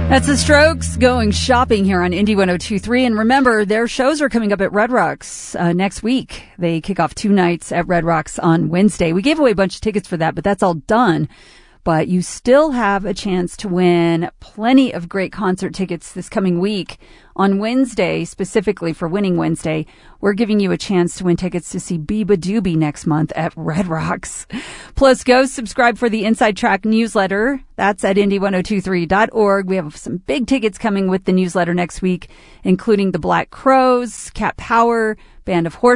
That's the Strokes going shopping here on Indie 102.3. And remember, their shows are coming up at Red Rocks next week. They kick off 2 nights at Red Rocks on Wednesday. We gave away a bunch of tickets for that, but that's all done. But you still have a chance to win plenty of great concert tickets this coming week. On Wednesday, specifically for Winning Wednesday, we're giving you a chance to win tickets to see Biba Doobie next month at Red Rocks. Plus, go subscribe for the Inside Track newsletter. That's at indie1023.org. We have some big tickets coming with the newsletter next week, including the Black Crowes, Cat Power, Band of Horses,